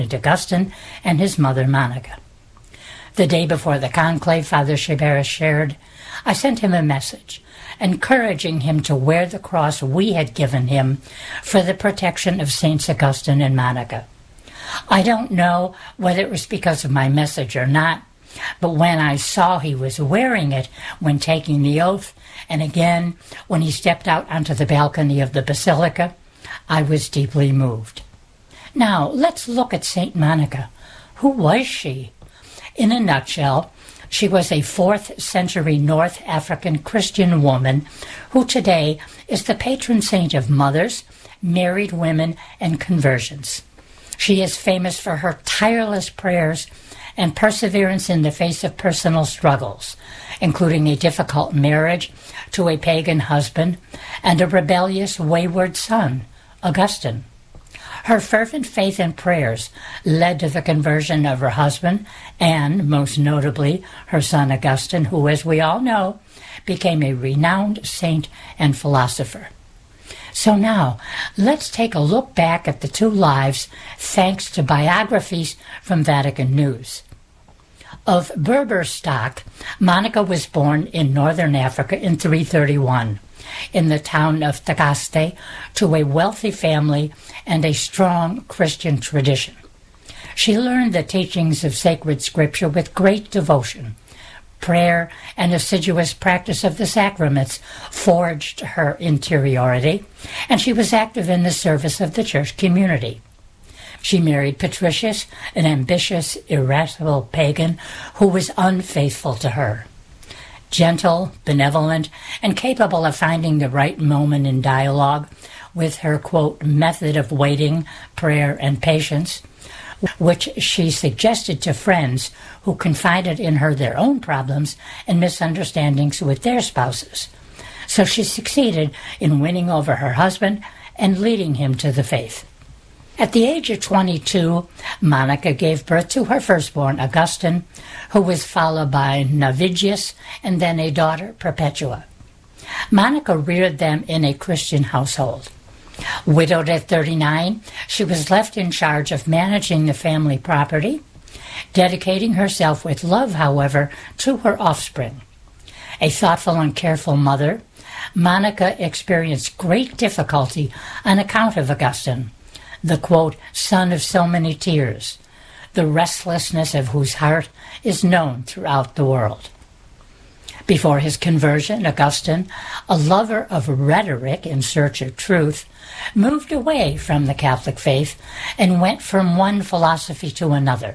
Augustine and his mother Monica. The day before the conclave, Father Chibarra shared, I sent him a message encouraging him to wear the cross we had given him for the protection of Saints Augustine and Monica. I don't know whether it was because of my message or not, but when I saw he was wearing it when taking the oath, and again when he stepped out onto the balcony of the basilica, I was deeply moved. Now, let's look at Saint Monica. Who was she? In a nutshell, she was a 4th century North African Christian woman who today is the patron saint of mothers, married women, and conversions. She is famous for her tireless prayers and perseverance in the face of personal struggles, including a difficult marriage to a pagan husband and a rebellious, wayward son, Augustine. Her fervent faith and prayers led to the conversion of her husband and, most notably, her son Augustine, who, as we all know, became a renowned saint and philosopher. So now, let's take a look back at the two lives thanks to biographies from Vatican News. Of Berber stock, Monica was born in northern Africa in 331. In the town of Tagaste, to a wealthy family and a strong Christian tradition. She learned the teachings of sacred scripture with great devotion. Prayer and assiduous practice of the sacraments forged her interiority, and she was active in the service of the church community. She married Patricius, an ambitious, irascible pagan who was unfaithful to her. Gentle, benevolent, and capable of finding the right moment in dialogue with her, quote, method of waiting, prayer, and patience, which she suggested to friends who confided in her their own problems and misunderstandings with their spouses. So she succeeded in winning over her husband and leading him to the faith. At the age of 22, Monica gave birth to her firstborn, Augustine, who was followed by Navigius and then a daughter, Perpetua. Monica reared them in a Christian household. Widowed at 39, she was left in charge of managing the family property, dedicating herself with love, however, to her offspring. A thoughtful and careful mother, Monica experienced great difficulty on account of Augustine, the, quote, son of so many tears, the restlessness of whose heart is known throughout the world. Before his conversion, Augustine, a lover of rhetoric in search of truth, moved away from the Catholic faith and went from one philosophy to another.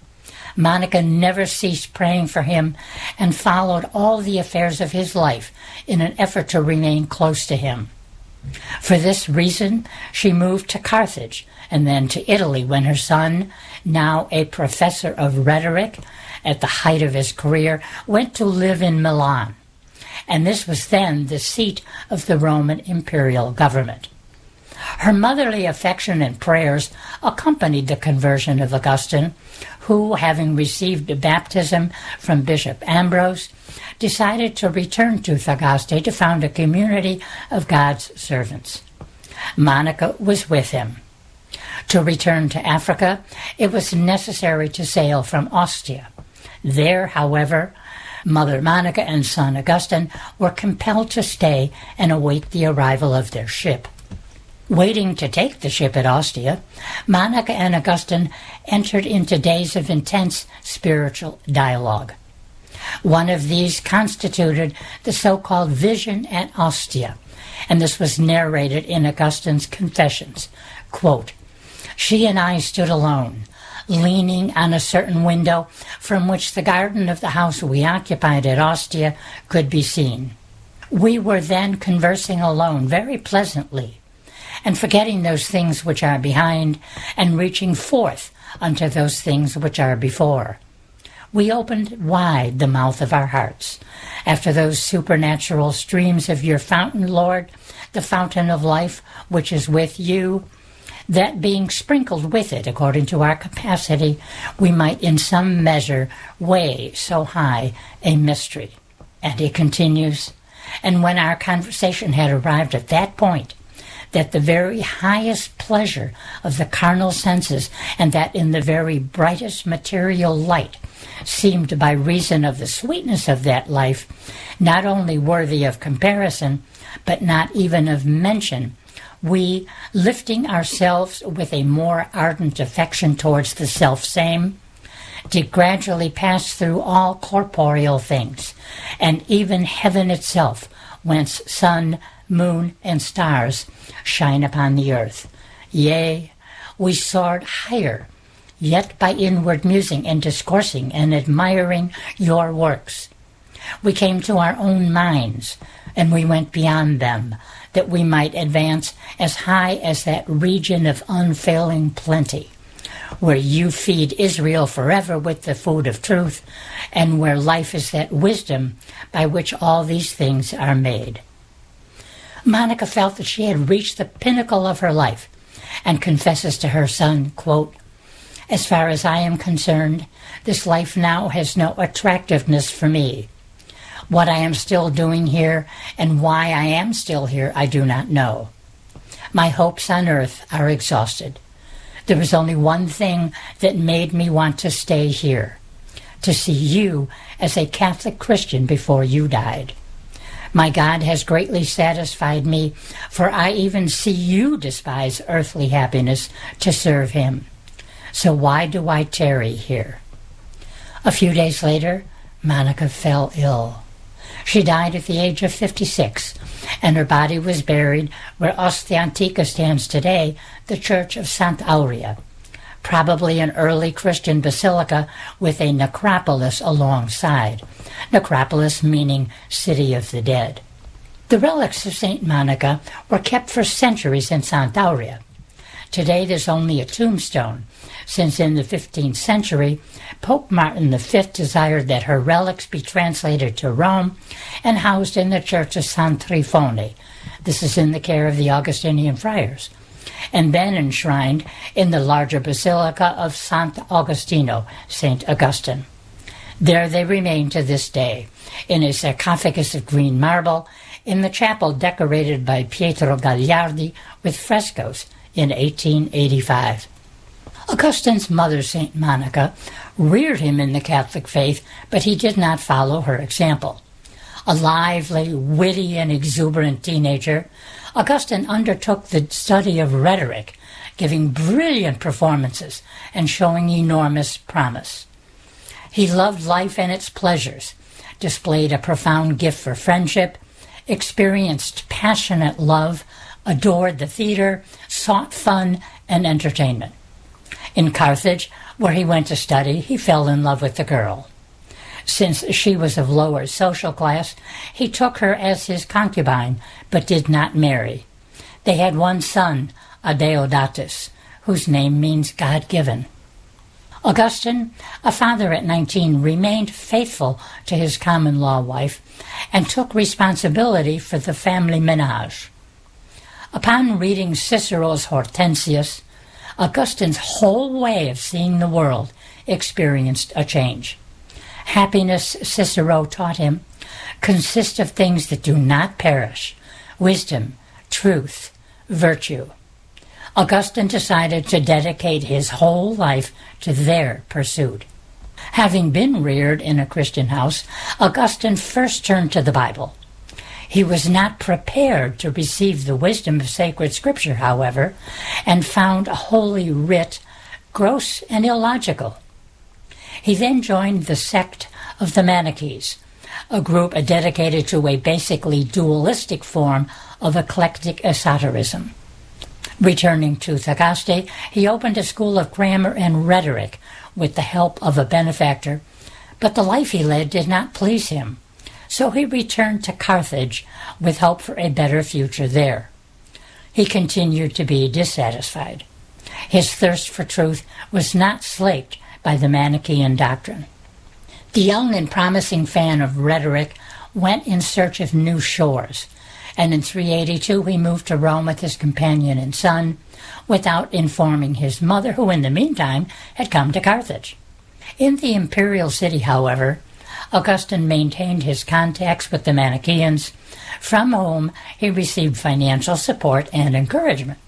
Monica never ceased praying for him and followed all the affairs of his life in an effort to remain close to him. For this reason, she moved to Carthage and then to Italy when her son, now a professor of rhetoric at the height of his career, went to live in Milan. And this was then the seat of the Roman imperial government. Her motherly affection and prayers accompanied the conversion of Augustine, who, having received baptism from Bishop Ambrose, decided to return to Tagaste to found a community of God's servants. Monica was with him. To return to Africa, it was necessary to sail from Ostia. There, however, Mother Monica and son Augustine were compelled to stay and await the arrival of their ship. Waiting to take the ship at Ostia, Monica and Augustine entered into days of intense spiritual dialogue. One of these constituted the so-called vision at Ostia, and this was narrated in Augustine's Confessions. Quote, she and I stood alone, leaning on a certain window from which the garden of the house we occupied at Ostia could be seen. We were then conversing alone very pleasantly, and forgetting those things which are behind, and reaching forth unto those things which are before. We opened wide the mouth of our hearts, after those supernatural streams of your fountain, Lord, the fountain of life, which is with you, that being sprinkled with it according to our capacity, we might in some measure weigh so high a mystery. And he continues, and when our conversation had arrived at that point, that the very highest pleasure of the carnal senses, and that in the very brightest material light, seemed by reason of the sweetness of that life not only worthy of comparison, but not even of mention, we, lifting ourselves with a more ardent affection towards the self-same, did gradually pass through all corporeal things, and even heaven itself, whence sun, moon, and stars shine upon the earth. Yea, we soared higher, yet by inward musing and discoursing and admiring your works. We came to our own minds, and we went beyond them, that we might advance as high as that region of unfailing plenty, where you feed Israel forever with the food of truth, and where life is that wisdom by which all these things are made. Monica felt that she had reached the pinnacle of her life, and confesses to her son, quote, "As far as I am concerned, this life now has no attractiveness for me. What I am still doing here and why I am still here, I do not know. My hopes on earth are exhausted. There was only one thing that made me want to stay here, to see you as a Catholic Christian before you died. My God has greatly satisfied me, for I even see you despise earthly happiness to serve him. So why do I tarry here?" A few days later, Monica fell ill. She died at the age of 56, and her body was buried where Ostia Antica stands today, the Church of Santa Aurea, probably an early Christian basilica with a necropolis alongside, necropolis meaning city of the dead. The relics of St. Monica were kept for centuries in Santa Aurea. Today there's only a tombstone, since in the 15th century, Pope Martin V desired that her relics be translated to Rome and housed in the Church of San Trifone. This is in the care of the Augustinian friars, and then enshrined in the larger basilica of Sant'Agostino, St. Augustine. There they remain to this day, in a sarcophagus of green marble, in the chapel decorated by Pietro Gagliardi with frescoes in 1885. Augustine's mother, St. Monica, reared him in the Catholic faith, but he did not follow her example. A lively, witty, and exuberant teenager, Augustine undertook the study of rhetoric, giving brilliant performances and showing enormous promise. He loved life and its pleasures, displayed a profound gift for friendship, experienced passionate love, adored the theater, sought fun and entertainment. In Carthage, where he went to study, he fell in love with the girl. Since she was of lower social class, he took her as his concubine, but did not marry. They had one son, Adeodatus, whose name means God-given. Augustine, a father at 19, remained faithful to his common-law wife and took responsibility for the family menage. Upon reading Cicero's Hortensius, Augustine's whole way of seeing the world experienced a change. Happiness, Cicero taught him, consists of things that do not perish: wisdom, truth, virtue. Augustine decided to dedicate his whole life to their pursuit. Having been reared in a Christian house, Augustine first turned to the Bible. He was not prepared to receive the wisdom of sacred Scripture, however, and found Holy Writ gross and illogical. He then joined the sect of the Manichees, a group dedicated to a basically dualistic form of eclectic esotericism. Returning to Thagaste, he opened a school of grammar and rhetoric with the help of a benefactor, but the life he led did not please him, so he returned to Carthage with hope for a better future there. He continued to be dissatisfied. His thirst for truth was not slaked by the Manichaean doctrine. The young and promising fan of rhetoric went in search of new shores, and in 382 he moved to Rome with his companion and son, without informing his mother, who in the meantime had come to Carthage. In the imperial city, however, Augustine maintained his contacts with the Manichaeans, from whom he received financial support and encouragement.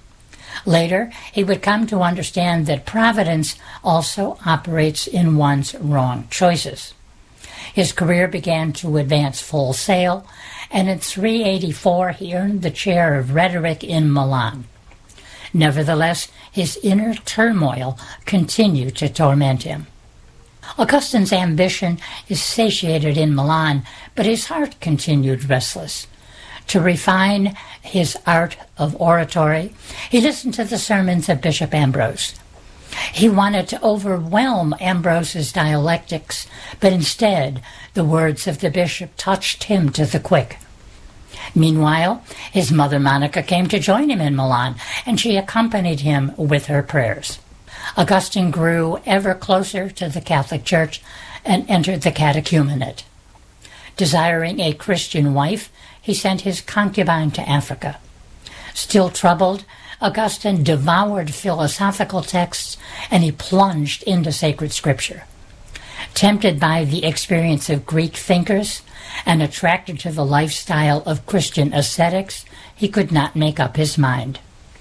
Later, he would come to understand that providence also operates in one's wrong choices. His career began to advance full sail, and in 384 he earned the chair of rhetoric in Milan. Nevertheless, his inner turmoil continued to torment him. Augustine's ambition is satiated in Milan, but his heart continued restless. To refine his art of oratory, he listened to the sermons of Bishop Ambrose. He wanted to overwhelm Ambrose's dialectics, but instead the words of the bishop touched him to the quick. Meanwhile, his mother Monica came to join him in Milan, and she accompanied him with her prayers. Augustine grew ever closer to the Catholic Church and entered the catechumenate. Desiring a Christian wife, he sent his concubine to Africa. Still troubled, Augustine devoured philosophical texts, and he plunged into sacred scripture. Tempted by the experience of Greek thinkers and attracted to the lifestyle of Christian ascetics, he could not make up his mind.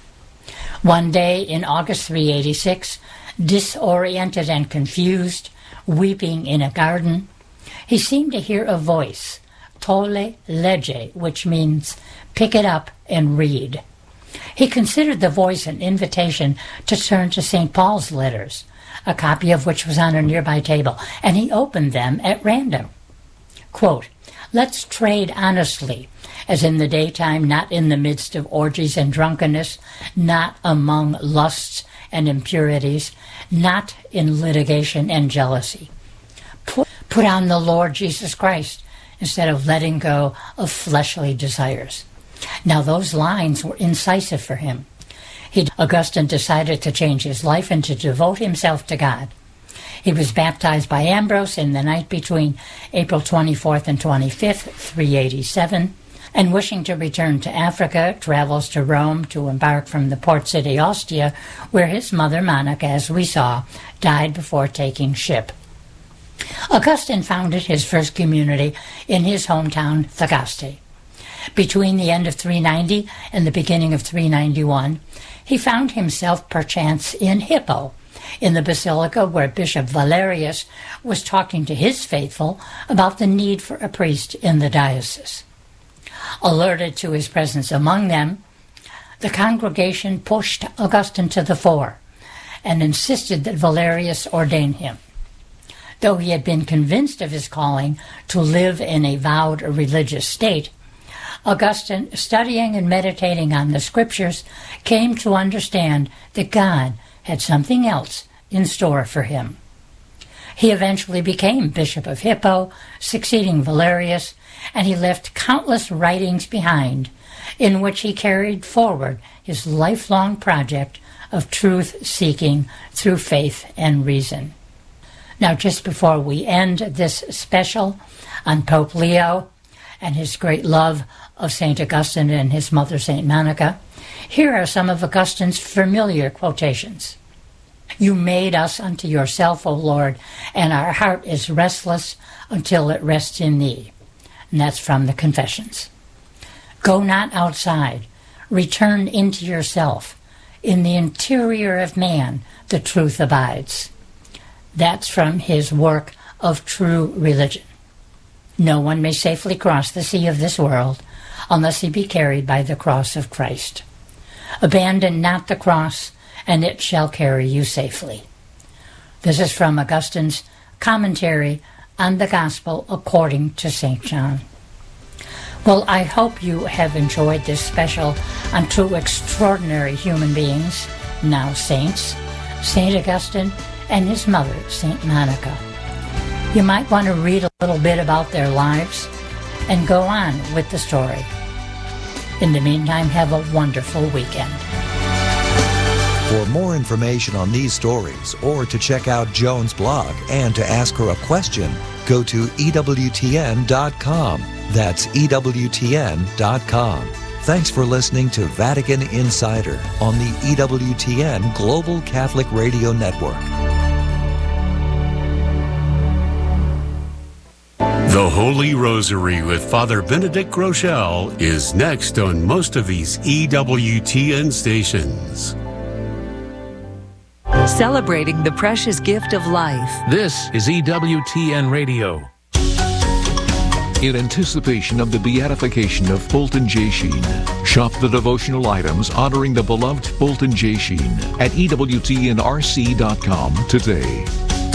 One day in August 386, disoriented and confused, weeping in a garden, he seemed to hear a voice, tolle lege, which means pick it up and read. He considered the voice an invitation to turn to St. Paul's letters, a copy of which was on a nearby table, and he opened them at random. Quote, "Let's trade honestly, as in the daytime, not in the midst of orgies and drunkenness, not among lusts and impurities, not in litigation and jealousy. Put on the Lord Jesus Christ instead of letting go of fleshly desires." Now those lines were incisive for him. Augustine decided to change his life and to devote himself to God. He was baptized by Ambrose in the night between April 24th and 25th, 387, and wishing to return to Africa, travels to Rome to embark from the port city Ostia, where his mother Monica, as we saw, died before taking ship. Augustine founded his first community in his hometown, Thagaste. Between the end of 390 and the beginning of 391, he found himself perchance in Hippo, in the basilica where Bishop Valerius was talking to his faithful about the need for a priest in the diocese. Alerted to his presence among them, the congregation pushed Augustine to the fore and insisted that Valerius ordain him. Though he had been convinced of his calling to live in a vowed religious state, Augustine, studying and meditating on the scriptures, came to understand that God had something else in store for him. He eventually became Bishop of Hippo, succeeding Valerius, and he left countless writings behind in which he carried forward his lifelong project of truth-seeking through faith and reason. Now, just before we end this special on Pope Leo and his great love of St. Augustine and his mother, St. Monica, here are some of Augustine's familiar quotations. "You made us unto yourself, O Lord, and our heart is restless until it rests in thee." And that's from the Confessions. "Go not outside, return into yourself. In the interior of man the truth abides." That's from his work of True Religion. "No one may safely cross the sea of this world unless he be carried by the cross of Christ. Abandon not the cross, and it shall carry you safely." This is from Augustine's commentary on the Gospel according to St. John. Well, I hope you have enjoyed this special on two extraordinary human beings, now saints, St. Augustine and his mother, St. Monica. You might want to read a little bit about their lives and go on with the story. In the meantime, have a wonderful weekend. For more information on these stories or to check out Joan's blog and to ask her a question, go to EWTN.com. That's EWTN.com. Thanks for listening to Vatican Insider on the EWTN Global Catholic Radio Network. The Holy Rosary with Father Benedict Groeschel is next on most of these EWTN stations. Celebrating the precious gift of life. This is EWTN Radio. In anticipation of the beatification of Fulton J. Sheen, shop the devotional items honoring the beloved Fulton J. Sheen at EWTNRC.com today.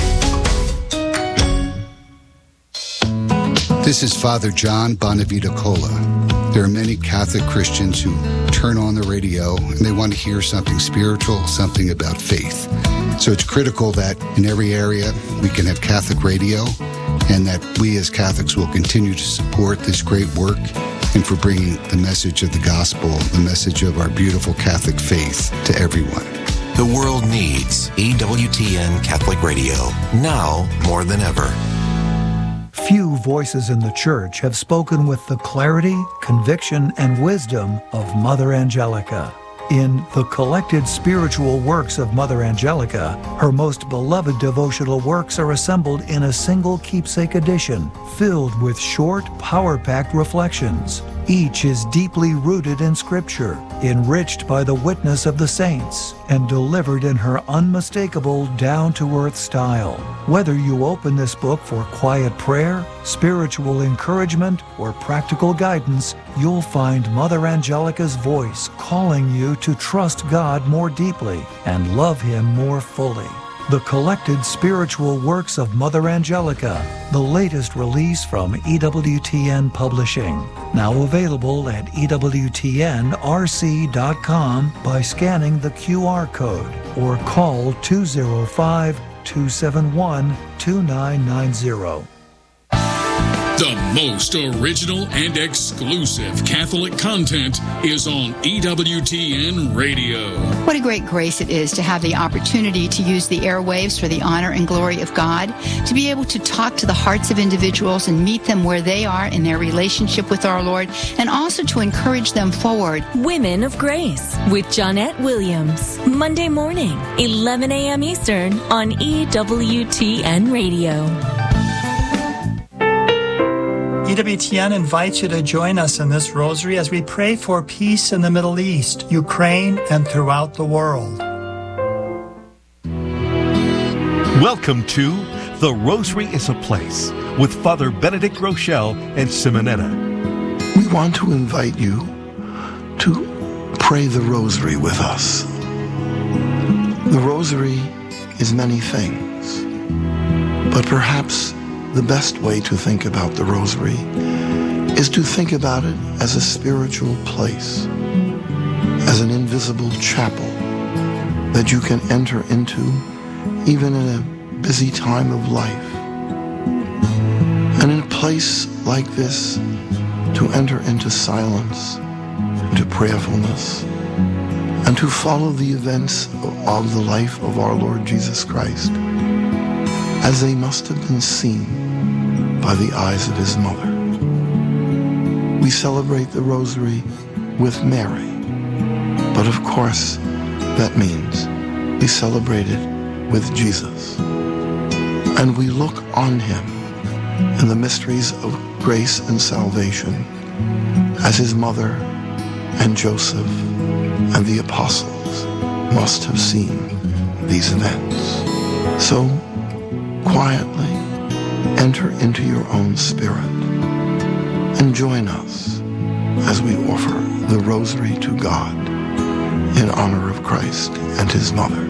This is Father John Bonavita Cola. There are many Catholic Christians who turn on the radio and they want to hear something spiritual, something about faith. So it's critical that in every area we can have Catholic radio and that we as Catholics will continue to support this great work and for bringing the message of the gospel, the message of our beautiful Catholic faith to everyone. The world needs EWTN Catholic Radio, now more than ever. Few voices in the Church have spoken with the clarity, conviction, and wisdom of Mother Angelica. In the collected spiritual works of Mother Angelica, her most beloved devotional works are assembled in a single keepsake edition, filled with short, power-packed reflections. Each is deeply rooted in Scripture, enriched by the witness of the saints, and delivered in her unmistakable, down-to-earth style. Whether you open this book for quiet prayer, spiritual encouragement, or practical guidance, you'll find Mother Angelica's voice calling you to trust God more deeply and love Him more fully. The collected spiritual works of Mother Angelica, the latest release from EWTN Publishing. Now available at EWTNRC.com by scanning the QR code or call 205-271-2990. The most original and exclusive Catholic content is on EWTN Radio. What a great grace it is to have the opportunity to use the airwaves for the honor and glory of God, to be able to talk to the hearts of individuals and meet them where they are in their relationship with our Lord, and also to encourage them forward. Women of Grace with Jonette Williams. Monday morning, 11 a.m. Eastern on EWTN Radio. EWTN invites you to join us in this rosary as we pray for peace in the Middle East, Ukraine, and throughout the world. Welcome to The Rosary is a Place with Father Benedict Groeschel and Simonetta. We want to invite you to pray the rosary with us. The rosary is many things, but perhaps the best way to think about the rosary is to think about it as a spiritual place, as an invisible chapel that you can enter into even in a busy time of life. And in a place like this, to enter into silence, into prayerfulness, and to follow the events of the life of our Lord Jesus Christ as they must have been seen by the eyes of his mother. We celebrate the rosary with Mary, but of course that means we celebrate it with Jesus. And we look on him in the mysteries of grace and salvation as his mother and Joseph and the apostles must have seen these events. So, quietly enter into your own spirit and join us as we offer the rosary to God in honor of Christ and his mother.